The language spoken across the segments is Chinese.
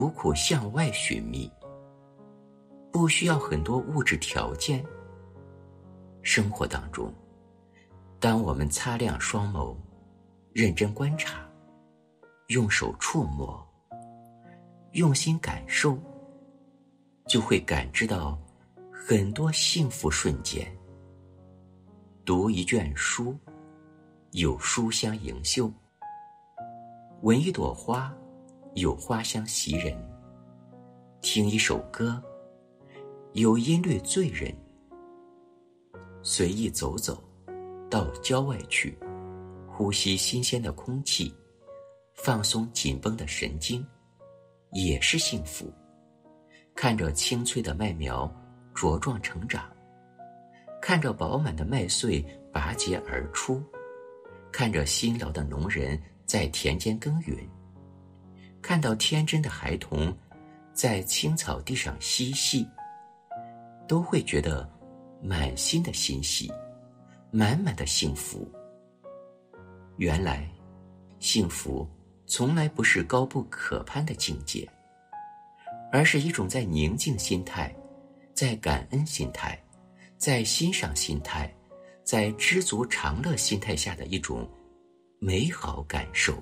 苦苦向外寻觅，不需要很多物质条件。生活当中，当我们擦亮双眸，认真观察，用手触摸，用心感受，就会感知到很多幸福瞬间。读一卷书，有书香盈袖；闻一朵花，有花香袭人；听一首歌，有音律醉人；随意走走，到郊外去，呼吸新鲜的空气，放松紧绷的神经，也是幸福。看着青翠的麦苗茁壮成长，看着饱满的麦穗拔节而出，看着辛劳的农人在田间耕耘，看到天真的孩童在青草地上嬉戏，都会觉得满心的欣喜，满满的幸福。原来，幸福从来不是高不可攀的境界，而是一种在宁静心态，在感恩心态，在欣赏心态，在知足常乐心态下的一种美好感受。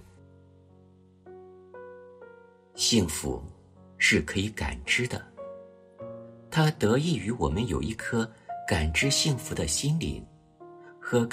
幸福是可以感知的，它得益于我们有一颗感知幸福的心灵。